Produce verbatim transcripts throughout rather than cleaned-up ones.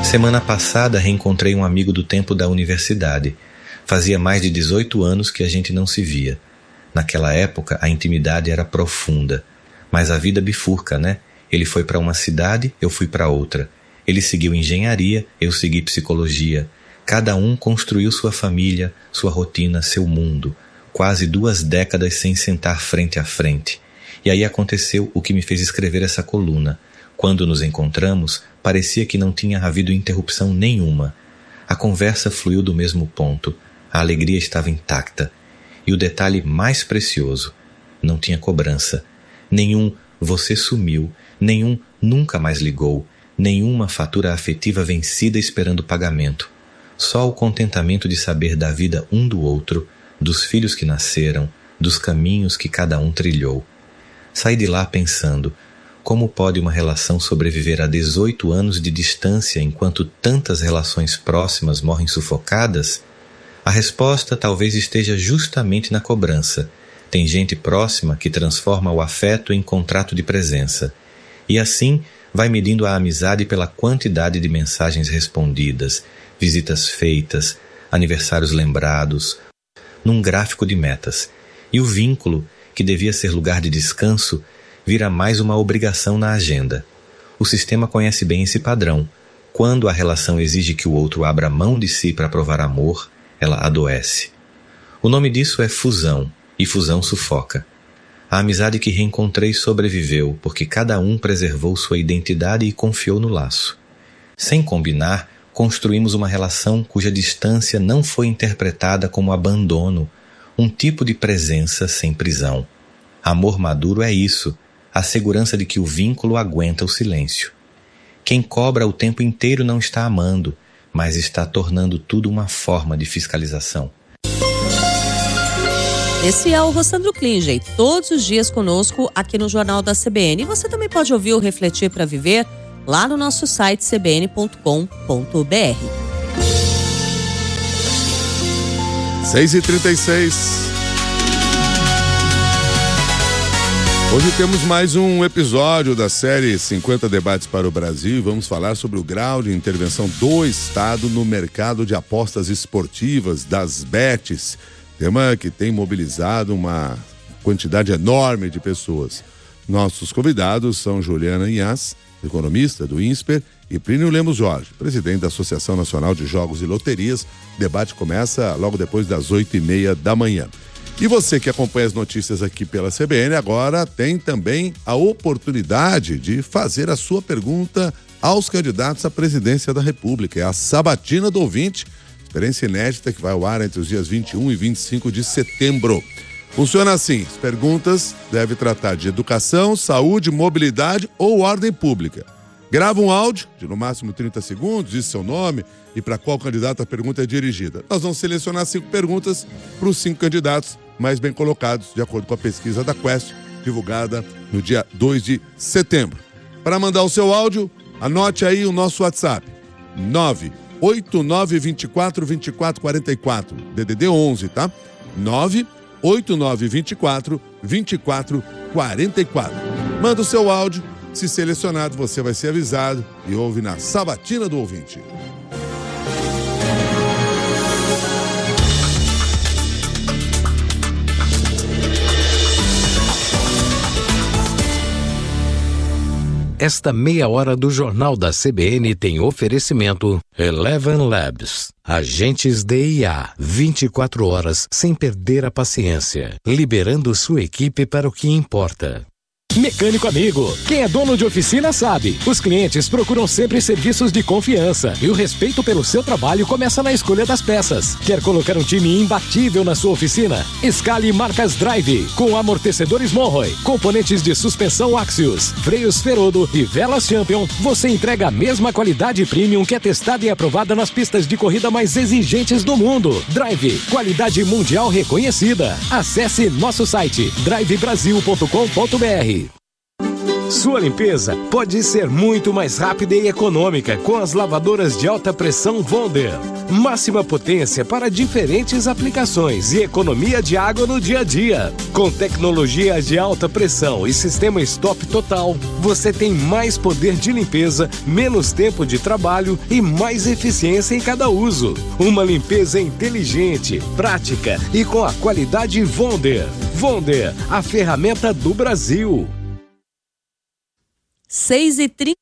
Semana passada reencontrei um amigo do tempo da universidade. Fazia mais de dezoito anos que a gente não se via. Naquela época a intimidade era profunda. Mas a vida bifurca, né? Ele foi para uma cidade, eu fui para outra. Ele seguiu engenharia, eu segui psicologia. Cada um construiu sua família, sua rotina, seu mundo. Quase duas décadas sem sentar frente a frente. E aí aconteceu o que me fez escrever essa coluna. Quando nos encontramos, parecia que não tinha havido interrupção nenhuma. A conversa fluiu do mesmo ponto. A alegria estava intacta. E o detalhe mais precioso, não tinha cobrança. Nenhum "você sumiu", nenhum "nunca mais ligou", nenhuma fatura afetiva vencida esperando pagamento. Só o contentamento de saber da vida um do outro, dos filhos que nasceram, dos caminhos que cada um trilhou. Saí de lá pensando, como pode uma relação sobreviver a dezoito anos de distância enquanto tantas relações próximas morrem sufocadas? A resposta talvez esteja justamente na cobrança. Tem gente próxima que transforma o afeto em contrato de presença. E assim vai medindo a amizade pela quantidade de mensagens respondidas, visitas feitas, aniversários lembrados, num gráfico de metas. E o vínculo, que devia ser lugar de descanso, vira mais uma obrigação na agenda. O sistema conhece bem esse padrão. Quando a relação exige que o outro abra mão de si para provar amor, ela adoece. O nome disso é fusão, e fusão sufoca. A amizade que reencontrei sobreviveu, porque cada um preservou sua identidade e confiou no laço. Sem combinar, construímos uma relação cuja distância não foi interpretada como abandono, um tipo de presença sem prisão. Amor maduro é isso, a segurança de que o vínculo aguenta o silêncio. Quem cobra o tempo inteiro não está amando, mas está tornando tudo uma forma de fiscalização. Esse é o Rossandro Klinger, todos os dias conosco aqui no Jornal da C B N. E você também pode ouvir o Refletir para Viver lá no nosso site c b n ponto com ponto b r. seis e trinta e seis. Hoje temos mais um episódio da série cinquenta Debates para o Brasil e vamos falar sobre o grau de intervenção do Estado no mercado de apostas esportivas, das bets, tema que tem mobilizado uma quantidade enorme de pessoas. Nossos convidados são Juliana Inhas, economista do INSPER, e Plínio Lemos Jorge, presidente da Associação Nacional de Jogos e Loterias. O debate começa logo depois das oito e meia da manhã. E você que acompanha as notícias aqui pela C B N, agora tem também a oportunidade de fazer a sua pergunta aos candidatos à presidência da República. É a Sabatina do Ouvinte, experiência inédita que vai ao ar entre os dias vinte e um e vinte e cinco de setembro. Funciona assim, as perguntas devem tratar de educação, saúde, mobilidade ou ordem pública. Grava um áudio de no máximo trinta segundos, diz seu nome e para qual candidato a pergunta é dirigida. Nós vamos selecionar cinco perguntas para os cinco candidatos mais bem colocados, de acordo com a pesquisa da Quest, divulgada no dia dois de setembro. Para mandar o seu áudio, anote aí o nosso WhatsApp, nove oito nove dois quatro, dois quatro quatro quatro, D D D onze, tá? nove oito nove dois quatro, dois quatro quatro quatro. Manda o seu áudio, se selecionado você vai ser avisado e ouve na Sabatina do Ouvinte. Esta meia hora do Jornal da C B N tem oferecimento Eleven Labs. Agentes de I A, vinte e quatro horas sem perder a paciência, liberando sua equipe para o que importa. Mecânico Amigo. Quem é dono de oficina sabe. Os clientes procuram sempre serviços de confiança e o respeito pelo seu trabalho começa na escolha das peças. Quer colocar um time imbatível na sua oficina? Escale marcas Drive, com amortecedores Monroe, componentes de suspensão Axios, freios Ferodo e velas Champion. Você entrega a mesma qualidade premium que é testada e aprovada nas pistas de corrida mais exigentes do mundo. Drive, qualidade mundial reconhecida. Acesse nosso site drive brasil ponto com ponto b r. Sua limpeza pode ser muito mais rápida e econômica com as lavadoras de alta pressão Wonder. Máxima potência para diferentes aplicações e economia de água no dia a dia. Com tecnologia de alta pressão e sistema stop total, você tem mais poder de limpeza, menos tempo de trabalho e mais eficiência em cada uso. Uma limpeza inteligente, prática e com a qualidade Wonder. Wonder, a ferramenta do Brasil. seis e trinta.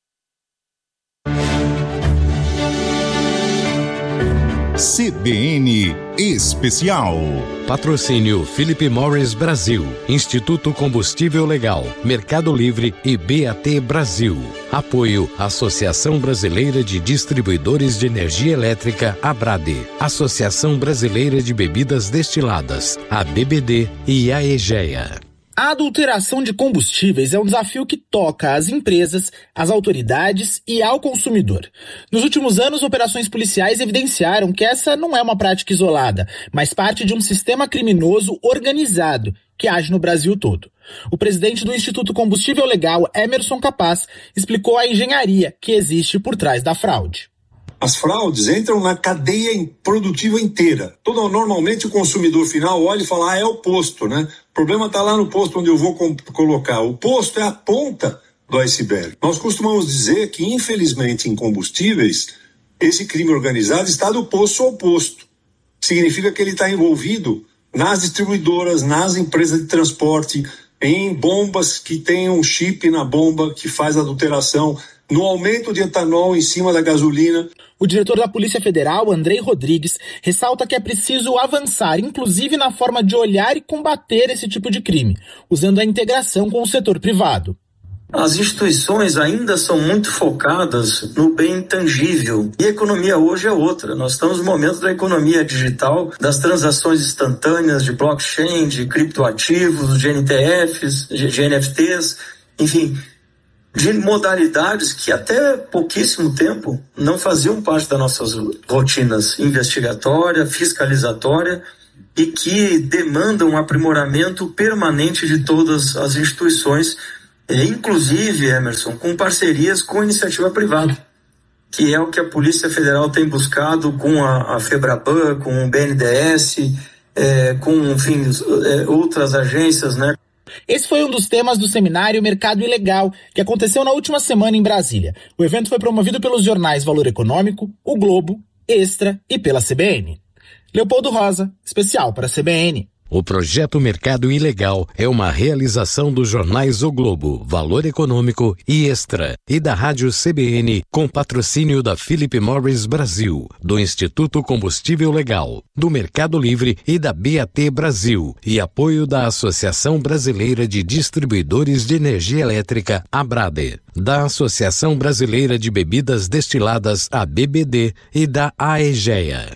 C B N Especial. Patrocínio Philip Morris Brasil, Instituto Combustível Legal, Mercado Livre e B A T Brasil. Apoio Associação Brasileira de Distribuidores de Energia Elétrica, ABRADE, Associação Brasileira de Bebidas Destiladas, a B B D e a EGEA. A adulteração de combustíveis é um desafio que toca às empresas, às autoridades e ao consumidor. Nos últimos anos, operações policiais evidenciaram que essa não é uma prática isolada, mas parte de um sistema criminoso organizado que age no Brasil todo. O presidente do Instituto Combustível Legal, Emerson Capaz, explicou a engenharia que existe por trás da fraude. As fraudes entram na cadeia produtiva inteira. Todo, normalmente o consumidor final olha e fala, ah, é o posto, né? O problema está lá no posto onde eu vou com- colocar. O posto é a ponta do iceberg. Nós costumamos dizer que, infelizmente, em combustíveis, esse crime organizado está do poço ao posto. Significa que ele está envolvido nas distribuidoras, nas empresas de transporte, em bombas que tem um chip na bomba que faz adulteração, no aumento de etanol em cima da gasolina. O diretor da Polícia Federal, Andrei Rodrigues, ressalta que é preciso avançar, inclusive na forma de olhar e combater esse tipo de crime, usando a integração com o setor privado. As instituições ainda são muito focadas no bem intangível e a economia hoje é outra. Nós estamos no momento da economia digital, das transações instantâneas de blockchain, de criptoativos, de N T Fs, de N F Ts, enfim, de modalidades que até pouquíssimo tempo não faziam parte das nossas rotinas investigatória, fiscalizatória e que demandam um aprimoramento permanente de todas as instituições, inclusive, Emerson, com parcerias com a iniciativa privada, que é o que a Polícia Federal tem buscado com a, a FEBRABAN, com o B N D E S, é, com, enfim, é, outras agências, né? Esse foi um dos temas do seminário Mercado Ilegal, que aconteceu na última semana em Brasília. O evento foi promovido pelos jornais Valor Econômico, O Globo, Extra e pela C B N. Leopoldo Rosa, especial para a C B N. O projeto Mercado Ilegal é uma realização dos jornais O Globo, Valor Econômico e Extra, e da Rádio C B N, com patrocínio da Philip Morris Brasil, do Instituto Combustível Legal, do Mercado Livre e da B A T Brasil, e apoio da Associação Brasileira de Distribuidores de Energia Elétrica, ABRADE, da Associação Brasileira de Bebidas Destiladas, a B B D, e da AEGEA.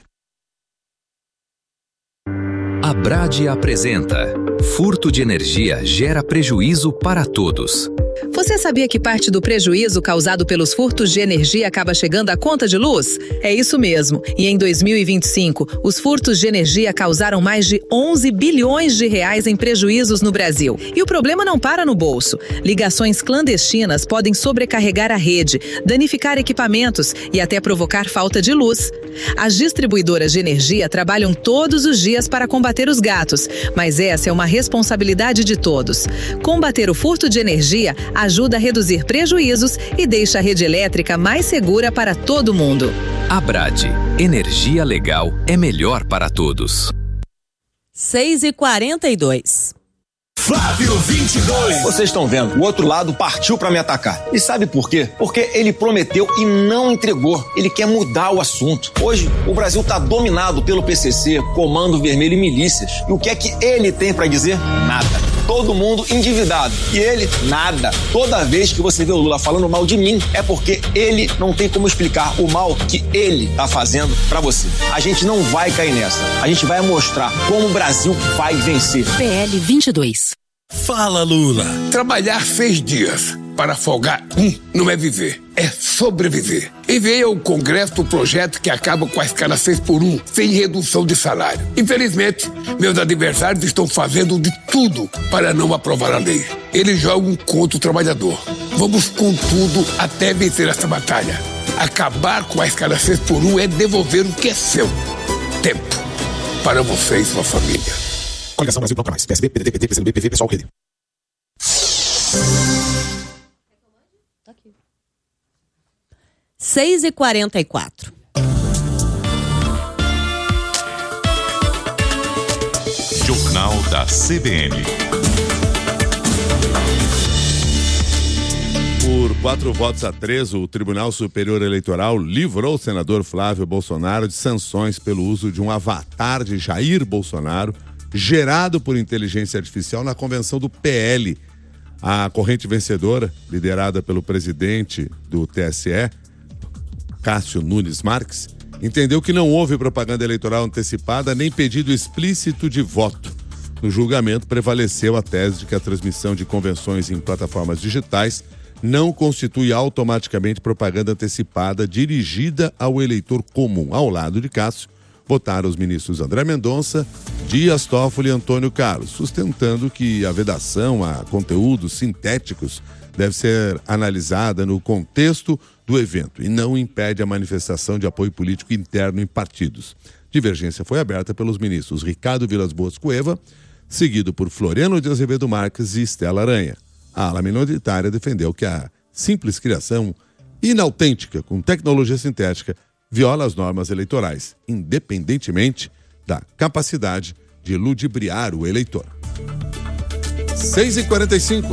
A Brade apresenta: furto de energia gera prejuízo para todos. Você sabia que parte do prejuízo causado pelos furtos de energia acaba chegando à conta de luz? É isso mesmo. E em dois mil e vinte e cinco, os furtos de energia causaram mais de onze bilhões de reais em prejuízos no Brasil. E o problema não para no bolso. Ligações clandestinas podem sobrecarregar a rede, danificar equipamentos e até provocar falta de luz. As distribuidoras de energia trabalham todos os dias para combater os gatos, mas essa é uma responsabilidade de todos. Combater o furto de energia ajuda a reduzir prejuízos e deixa a rede elétrica mais segura para todo mundo. Abrade, energia legal é melhor para todos. seis e quarenta e dois. Flávio vinte e dois. Vocês estão vendo, o outro lado partiu pra me atacar. E sabe por quê? Porque ele prometeu e não entregou. Ele quer mudar o assunto. Hoje, o Brasil tá dominado pelo P C C, Comando Vermelho e milícias. E o que é que ele tem pra dizer? Nada. Todo mundo endividado. E ele, nada. Toda vez que você vê o Lula falando mal de mim, é porque ele não tem como explicar o mal que ele tá fazendo pra você. A gente não vai cair nessa. A gente vai mostrar como o Brasil vai vencer. P L vinte e dois. Fala, Lula. Trabalhar seis dias para folgar um não é viver, é sobreviver. Enviei ao Congresso o projeto que acaba com a escala seis por um, sem redução de salário. Infelizmente, meus adversários estão fazendo de tudo para não aprovar a lei. Eles jogam contra o trabalhador. Vamos com tudo até vencer essa batalha. Acabar com a escala seis por um é devolver o que é seu. Tempo. Para você e sua família. Coligação Brasil Bloco Mais. P S B, P D T, P T, P C do B, P V, Pessoal, Rede. seis e quarenta e quatro. Jornal da C B N. Por quatro votos a três, o Tribunal Superior Eleitoral livrou o senador Flávio Bolsonaro de sanções pelo uso de um avatar de Jair Bolsonaro gerado por inteligência artificial na convenção do P L. A corrente vencedora, liderada pelo presidente do T S E, Cássio Nunes Marques, entendeu que não houve propaganda eleitoral antecipada nem pedido explícito de voto. No julgamento, prevaleceu a tese de que a transmissão de convenções em plataformas digitais não constitui automaticamente propaganda antecipada dirigida ao eleitor comum. Ao lado de Cássio, votaram os ministros André Mendonça, Dias Toffoli e Antônio Carlos, sustentando que a vedação a conteúdos sintéticos deve ser analisada no contexto do evento e não impede a manifestação de apoio político interno em partidos. Divergência foi aberta pelos ministros Ricardo Vilas Boas Cueva, seguido por Floriano de Azevedo Marques e Estela Aranha. A ala minoritária defendeu que a simples criação inautêntica com tecnologia sintética viola as normas eleitorais, independentemente da capacidade de ludibriar o eleitor. seis e quarenta e cinco.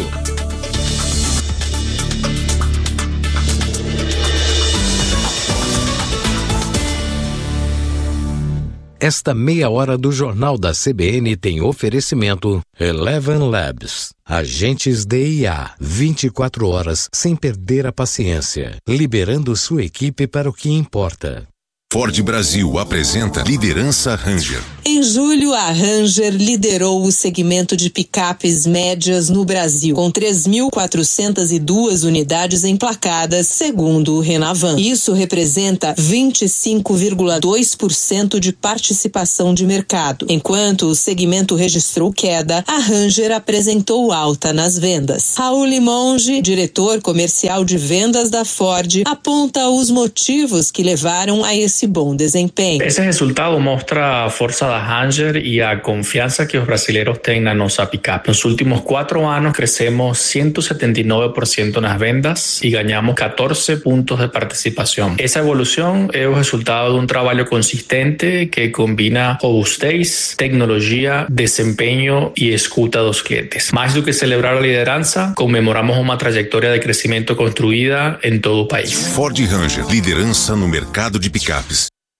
Esta meia hora do Jornal da C B N tem oferecimento Eleven Labs. Agentes D I A, vinte e quatro horas sem perder a paciência, liberando sua equipe para o que importa. Ford Brasil apresenta Liderança Ranger. Em julho, a Ranger liderou o segmento de picapes médias no Brasil, com três mil quatrocentas e duas unidades emplacadas, segundo o Renavan. Isso representa vinte e cinco vírgula dois por cento de participação de mercado. Enquanto o segmento registrou queda, a Ranger apresentou alta nas vendas. Raul Limonge, diretor comercial de vendas da Ford, aponta os motivos que levaram a esse bom desempenho. Esse resultado mostra a força da Ranger e a confiança que os brasileiros têm na nossa picape. Nos últimos quatro anos crescemos ciento setenta e nove por cento nas vendas e ganhamos quatorze pontos de participação. Essa evolução é o resultado de um trabalho consistente que combina robustez, tecnologia, desempenho e escuta dos clientes. Mais do que celebrar a liderança, comemoramos uma trajetória de crescimento construída em todo o país. Ford Ranger, liderança no mercado de picapes.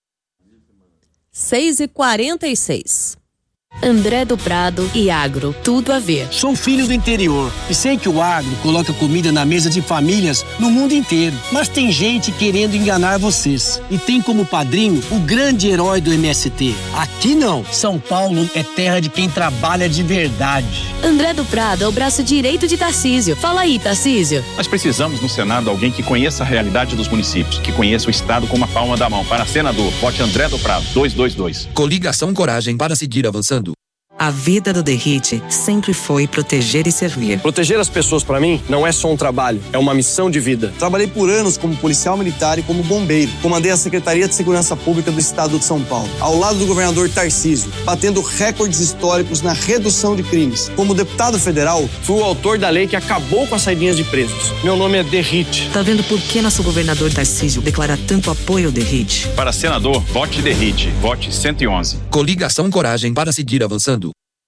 seis e quarenta e seis. André do Prado e agro, tudo a ver. Sou filho do interior e sei que o agro coloca comida na mesa de famílias no mundo inteiro. Mas tem gente querendo enganar vocês. E tem como padrinho o grande herói do M S T. Aqui não. São Paulo é terra de quem trabalha de verdade. André do Prado é o braço direito de Tarcísio. Fala aí, Tarcísio. Nós precisamos no Senado alguém que conheça a realidade dos municípios, que conheça o Estado como a palma da mão. Para senador, vote André do Prado, duzentos e vinte e dois. Coligação Coragem para seguir avançando. A vida do Derrite sempre foi proteger e servir. Proteger as pessoas para mim não é só um trabalho, é uma missão de vida. Trabalhei por anos como policial militar e como bombeiro. Comandei a Secretaria de Segurança Pública do Estado de São Paulo, ao lado do governador Tarcísio, batendo recordes históricos na redução de crimes. Como deputado federal, fui o autor da lei que acabou com as saidinhas de presos. Meu nome é Derrite. Tá vendo por que nosso governador Tarcísio declara tanto apoio ao Derrite? Para senador, vote Derrite, vote cento e onze. Coligação Coragem para seguir avançando.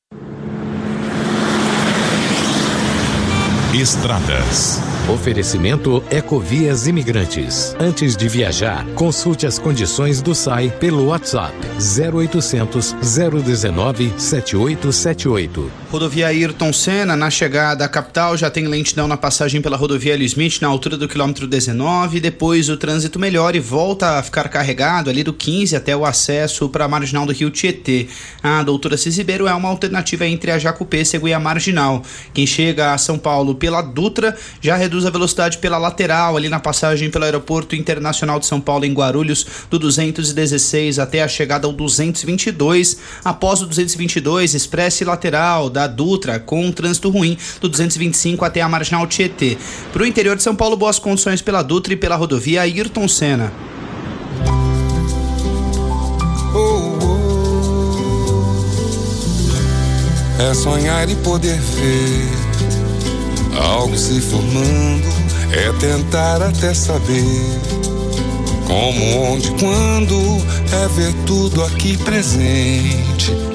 Estradas. Oferecimento Ecovias Imigrantes. Antes de viajar, consulte as condições do S A I pelo WhatsApp zero oitocentos, zero dezenove, setenta e oito setenta e oito. Rodovia Ayrton Senna, na chegada à capital, já tem lentidão na passagem pela rodovia Hélio Smith, na altura do quilômetro dezenove. Depois o trânsito melhora e volta a ficar carregado ali do quinze até o acesso para a marginal do Rio Tietê. A Doutora Cisibeiro é uma alternativa entre a Jacupêssego e a Marginal. Quem chega a São Paulo pela Dutra já reduz reduz a velocidade pela lateral, ali na passagem pelo Aeroporto Internacional de São Paulo, em Guarulhos, do duzentos e dezesseis até a chegada ao duzentos e vinte e dois. Após o duzentos e vinte e dois, expresse lateral da Dutra, com um trânsito ruim, do duzentos e vinte e cinco até a Marginal Tietê. Para o interior de São Paulo, boas condições pela Dutra e pela rodovia Ayrton Senna. É sonhar e poder ver algo se formando, é tentar até saber como, onde, quando, é ver tudo aqui presente.